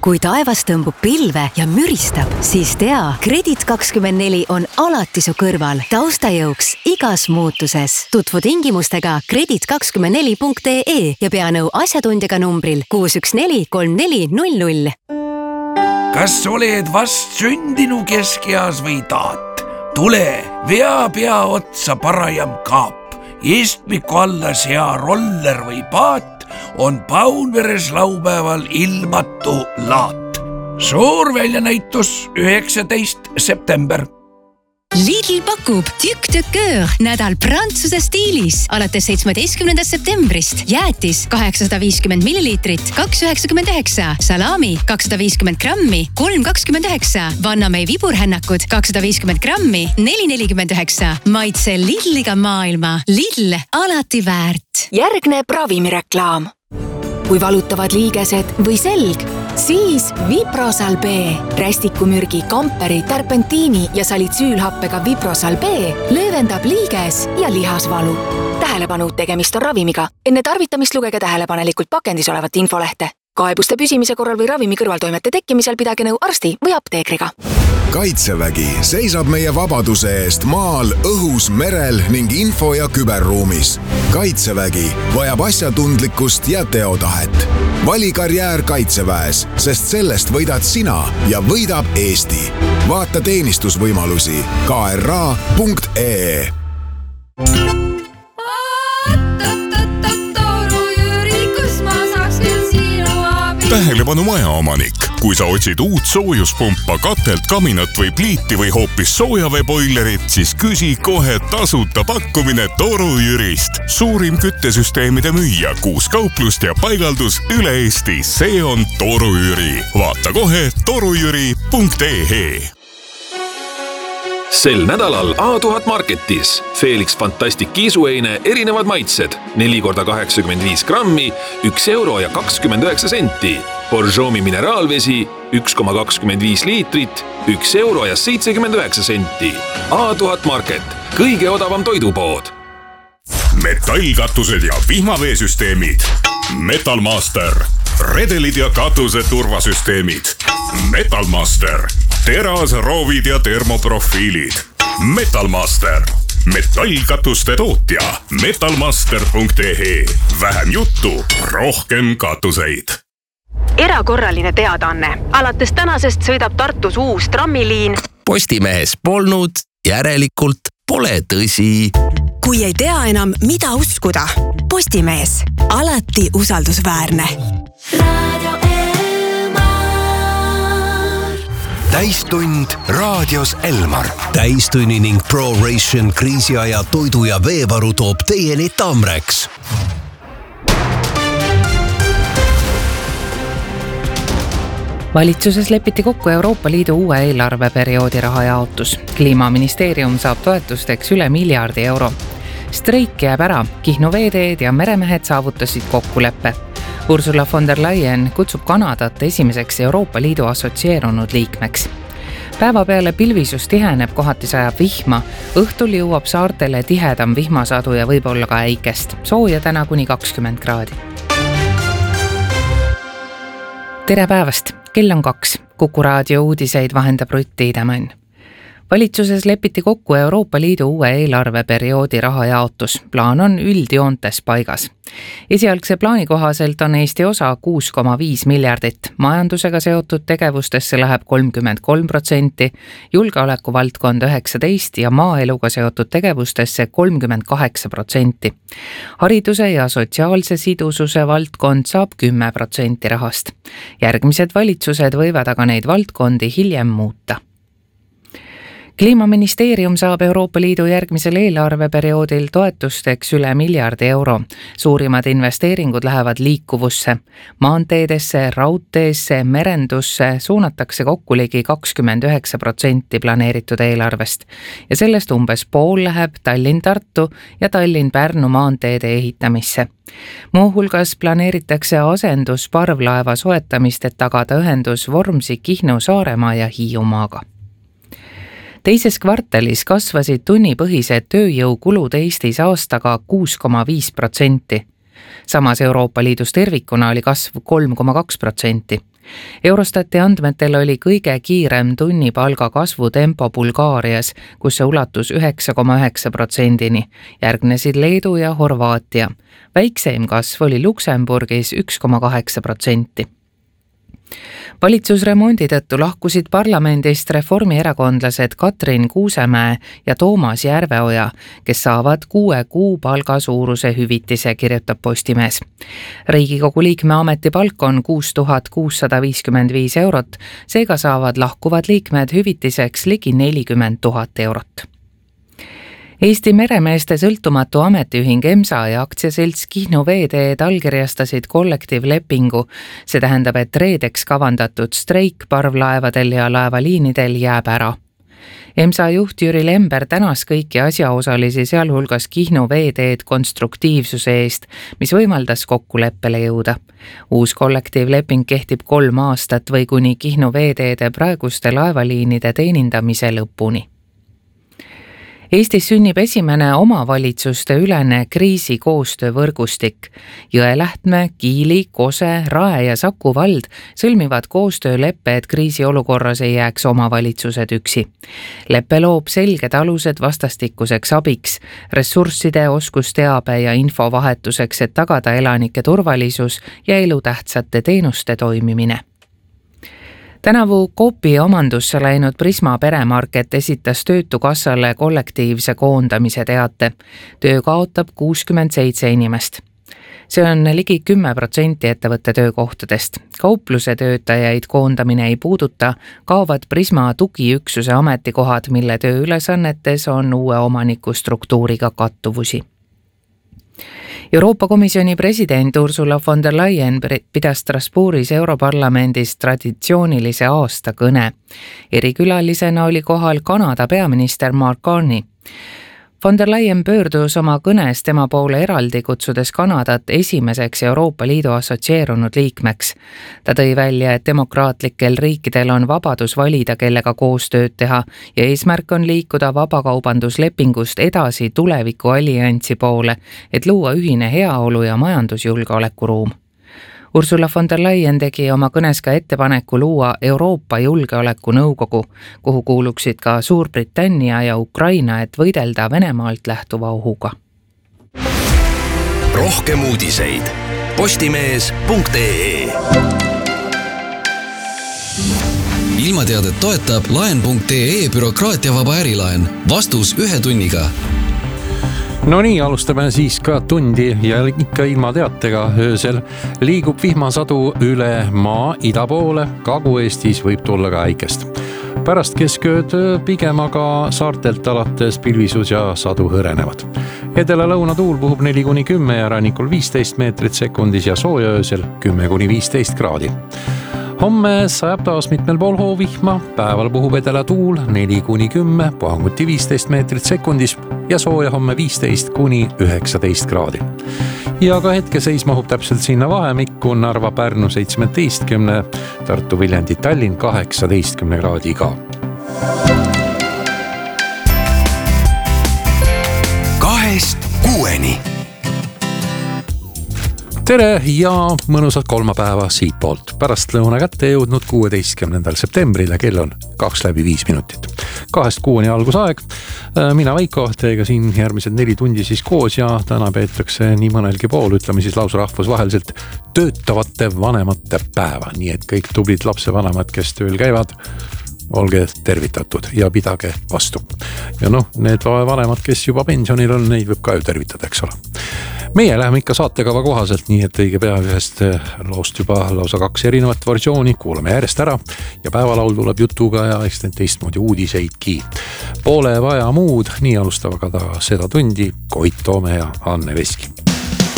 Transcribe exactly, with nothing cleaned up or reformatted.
Kui taevas tõmbub pilve ja müristab, siis tea, Kredit kakskümmend neli on alati su kõrval, taustajõuks igas muutuses. Tutvu tingimustega kredit kakskümmend neli punkt ee ja pea nõu asjatundjaga numbril kuus üks neli kolm neli null null. Kas oled vast sündinu keskeas või taat? Tule, vea pea otsa parajam kaap. Istmiku alla sea roller või paat on Paunveres laupäeval ilmatu laat. Suur väljanäitus üheksateist september. Lidl pakub Tükk de Coeur nädal Prantsuse stiilis alates seitsmeteistkümnendast septembrist. Jäätis kaheksasada viiskümmend milliliitrit, kaks üheksakümmend üheksa, salami kakssada viiskümmend grammi, kolm kakskümmend üheksa, Vannamei viburhännakud kakssada viiskümmend grammi, neli nelikümmend üheksa. Maitse Lidliga maailma. Lidl alati väärt. Järgneb ravimireklaam. Kui valutavad liigesed või selg, siis Viprosal B. Rästikumürgi, kamperi, terpentiini ja salitsüülhappega Viprosal B löövendab liiges ja lihasvalu. Tähelepanu, tegemist on ravimiga. Enne tarvitamist lugege tähelepanelikult pakendis olevat infolehte. Kaebuste püsimise korral või ravimi kõrvaltoimete tekkimisel pidage nõu arsti või apteekriga. Kaitsevägi seisab meie vabaduse eest maal, õhus, merel ning info- ja küberruumis. Kaitsevägi vajab asjatundlikkust ja teotahet. Vali karjäär Kaitseväes, sest sellest võidad sina ja võidab Eesti. Vaata teenistusvõimalusi k r a punkt ee. Tähelepanu majaomanik, kui sa otsid uut soojuspumpa, katelt, kaminat või pliiti või hoopis soojaveeboilerit, siis küsi kohe tasuta pakkumine Toru Jürist. Suurim küttesüsteemide müüja, kuus kauplust ja paigaldus üle Eesti. See on Toru Jüri. Vaata kohe torujüri punkt ee. Sel nädalal A tuhat Marketis Felix Fantastic kiisueine erinevad maitsed. neli korda kaheksakümmend viis grammi, üks euro ja kakskümmend üheksa senti. Borjomi mineraalvesi, üks koma kakskümmend viis liitrit, üks euro ja seitsekümmend üheksa senti. A tuhat Market, kõige odavam toidupood. Metallkatused ja vihmaveesüsteemid. Metalmaster. Redelid ja katuse turvasüsteemid. Metalmaster. Terasroovid ja termoprofiilid. Metalmaster. Metallkatuste tootja. metalmaster punkt ee. Vähem juttu, rohkem katuseid. Erakorraline teadaanne. Alates tänasest sõidab Tartus uus trammiliin. Postimehes polnud, järelikult pole tõsi. Kui ei tea enam, mida uskuda. Postimees. Alati usaldusväärne. Täistund raadios Elmar. Täistunni ning ProRation kriisiaja toidu ja veevaru toob teieni Tamrex. Valitsuses lepiti kokku Euroopa Liidu uue eelarveperioodi rahajaotus. Kliimaministeerium saab toetusteks üle miljardi euro. Streik jääb ära, Kihnu veeteed ja meremehed saavutasid kokkuleppe. Ursula von der Leyen kutsub Kanadat esimeseks Euroopa Liidu assotsieerunud liikmeks. Päeva peale pilvisus tiheneb, kohati sajab vihma. Õhtul jõuab saartele tihedam vihmasadu ja võib-olla ka äikest. Sooja täna kuni kakskümmend kraadi. Tere päevast! Kell on kaks. Kuku raadio uudiseid vahendab Rutti Idemann. Valitsuses lepiti kokku Euroopa Liidu uue eelarveperioodi rahajaotus. Plaan on üldjoontes paigas. Esialgse plaani kohaselt on Eesti osa kuus koma viis miljardit. Majandusega seotud tegevustesse läheb kolmkümmend kolm protsenti, julgeoleku valdkond üheksateist ja maaeluga seotud tegevustesse kolmkümmend kaheksa protsenti. Hariduse ja sotsiaalse sidususe valdkond saab kümme protsenti rahast. Järgmised valitsused võivad aga neid valdkondi hiljem muuta. Kliimaministeerium saab Euroopa Liidu järgmisel eelarveperioodil toetusteks üle miljardi euro. Suurimad investeeringud lähevad liikuvusse. Maanteedesse, raudteesse, merendusse suunatakse kokku ligi kakskümmend üheksa protsenti planeeritud eelarvest. Ja sellest umbes pool läheb Tallinn-Tartu ja Tallinn-Pärnu maanteede ehitamisse. Muuhulgas planeeritakse asendus parvlaeva soetamist, et tagada ühendus Vormsi, Kihnu, Saaremaa ja Hiiumaaga. Teises kvartalis kasvasid tunnipõhised tööjõukulud Eestis aastaga kuus koma viis protsenti. Samas Euroopa Liidus tervikuna oli kasv kolm koma kaks protsenti. Eurostati andmetel oli kõige kiirem tunnipalga kasvu tempo Bulgaarias, kus see ulatus üheksa koma üheksa protsendini. Järgnesid Leedu ja Horvaatia. Väikseim kasv oli Luksemburgis üks koma kaheksa protsenti. Valitsusremondi tõttu lahkusid parlamendist reformierakondlased Katrin Kuusemäe ja Toomas Järveoja, kes saavad kuue kuu palga suuruse hüvitise, kirjutab Postimees. Riigikogu liikme ametipalk on kuus tuhat kuussada viiskümmend viis eurot, seega saavad lahkuvad liikmed hüvitiseks ligi nelikümmend tuhat eurot. Eesti meremeeste sõltumatu ametiühing EMSA ja aktsiaselts Kihnu veeteed allkirjastasid kollektiivlepingu. See tähendab, et reedeks kavandatud streik parvlaevadel ja laevaliinidel jääb ära. EMSA juht Jüri Lember tänas kõiki asjaosalisi, sealhulgas Kihnu veeteed konstruktiivsuse eest, mis võimaldas kokkuleppele jõuda. Uus kollektiivleping kehtib kolm aastat või kuni Kihnu veeteede praeguste laevaliinide teenindamise lõpuni. Eestis sünnib esimene omavalitsuste ülene kriisikoostöövõrgustik. Jõelähtme, Kiili, Kose, Rae ja Saku vald sõlmivad koostööleppe, et kriisiolukorras ei jääks omavalitsused üksi. Leppe loob selged alused vastastikuseks abiks, ressursside, oskusteabe ja infovahetuseks, et tagada elanike turvalisus ja elutähtsate teenuste toimimine. Tänavu Coopi omandusse läinud Prisma peremarket esitas Töötukassale kollektiivse koondamise teate. Töö kaotab kuuskümmend seitse inimest. See on ligi kümme protsenti ettevõtte töökohtadest. Kaupluse töötajaid koondamine ei puuduta, kaovad Prisma tugiüksuse ametikohad, mille tööülesannetes on uue omaniku struktuuriga kattuvusi. Euroopa Komisjoni president Ursula von der Leyen pidas Strasbourgis Europarlamendis traditsioonilise aastakõne. Erikülalisena oli kohal Kanada peaminister Mark Carney. Von der Leyen pöördus oma kõnes tema poole eraldi, kutsudes Kanadat esimeseks Euroopa Liidu assotsieerunud liikmeks. Ta tõi välja, et demokraatlikel riikidel on vabadus valida, kellega koostööd teha ja eesmärk on liikuda vabakaubanduslepingust edasi tuleviku alliansi poole, et luua ühine heaolu ja majandusjulgeolekuruum. Ursula von der Leyen tegi oma kõnes ka ettepaneku luua Euroopa Julgeolekunõukogu, kuhu kuuluksid ka Suurbritannia ja Ukraina, et võidelda Venemaalt lähtuva ohuga. Rohkem uudiseid postimees punkt ee. Ilmateadet toetab laen punkt ee bürokraatiavaba ärilaen. Vastus ühe tunniga. No nii, alustame siis ka tundi ja ikka ilma teatega. Öösel liigub vihmasadu üle maa ida poole, Kagu-Eestis võib tulla ka äikest. Pärast keskööd pigem aga saartelt alates pilvisus ja sadu hõrenevad. Edela lõunatuul puhub neli kuni kümme ja rannikul viisteist meetrit sekundis ja sooja öösel kümme kuni viisteist kraadi. Homme sajab taas mitmel pool hoovihma, päeval puhub edela tuul neli kuni kümme, puhanguti viisteist meetrit sekundis ja sooja homme viisteist kuni üheksateist kraadi. Ja ka hetkeseis mahub täpselt sinna vahemikku, Narva, Pärnu seitsmeteistkümne, Tartu, Viljandi, Tallinn kaheksateistkümne kraadi ka. Kahest kuueni. Tere ja mõnusat kolmapäeva siit poolt. Pärast lõuna kätte jõudnud kuueteistkümnendal septembril ja kell on kaks läbi viis minutit. Kahest kuueni algusaeg. Mina Veiko, teiega siin järgmised neli tundi siis koos ja täna peetakse nii mõnelgi pool, ütleme siis lausa rahvusvaheliselt töötavate vanemate päeva. Nii et kõik tublid lapsevanemad, kes tööl käivad, olge tervitatud ja pidage vastu. Ja noh, need vanemad, kes juba pensionil on, neid võib ka ju tervitada, eks ole. Meie läheme ikka saatekava kohaselt, nii et õige pea ühest loost juba lausa kaks erinevat versiooni, kuulame järjest ära ja päevalaul tuleb jutuga ja eks need teistmoodi uudiseidki. Pole vaja muud, nii alustava ka seda tundi Koit Toome ja Anne Veski.